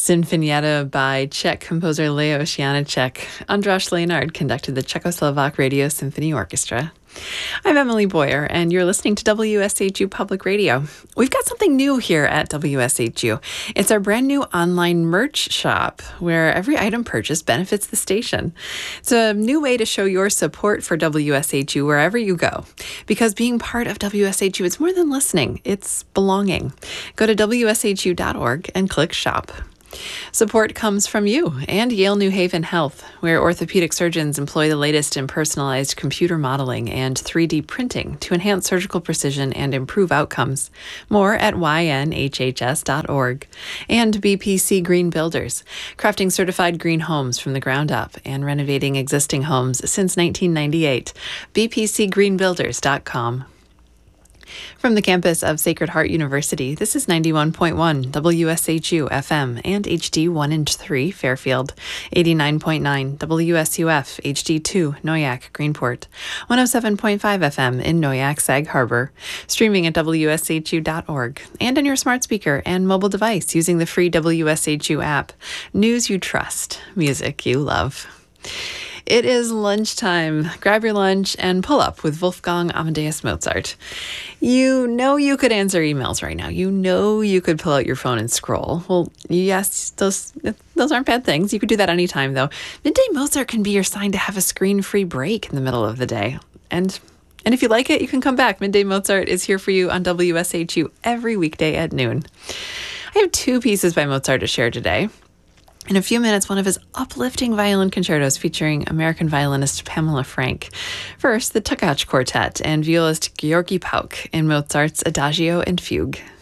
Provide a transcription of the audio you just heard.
Sinfonietta by Czech composer Leos Janáček. András Lénard conducted the Czechoslovak Radio Symphony Orchestra. I'm Emily Boyer, and you're listening to WSHU Public Radio. We've got something new here at WSHU. It's our brand new online merch shop, where every item purchased benefits the station. It's a new way to show your support for WSHU wherever you go. Because being part of WSHU, it's more than listening, it's belonging. Go to WSHU.org and click Shop. Support comes from you and Yale New Haven Health, where orthopedic surgeons employ the latest in personalized computer modeling and 3D printing to enhance surgical precision and improve outcomes. More at ynhhs.org. And BPC Green Builders, crafting certified green homes from the ground up and renovating existing homes since 1998. bpcgreenbuilders.com. From the campus of Sacred Heart University, this is 91.1 WSHU FM and HD 1 and 3 Fairfield, 89.9 WSUF HD 2 Noyak Greenport, 107.5 FM in Noyak Sag Harbor, streaming at WSHU.org, and on your smart speaker and mobile device using the free WSHU app. News you trust, music you love. It is lunchtime. Grab your lunch and pull up with Wolfgang Amadeus Mozart. You know you could answer emails right now. You know you could pull out your phone and scroll. Well, yes, those aren't bad things. You could do that anytime, though. Midday Mozart can be your sign to have a screen-free break in the middle of the day. And if you like it, you can come back. Midday Mozart is here for you on WSHU every weekday at noon. I have two pieces by Mozart to share today. In a few minutes, one of his uplifting violin concertos featuring American violinist Pamela Frank. First, the Tukac Quartet and violist Georgi Pauk in Mozart's Adagio and Fugue.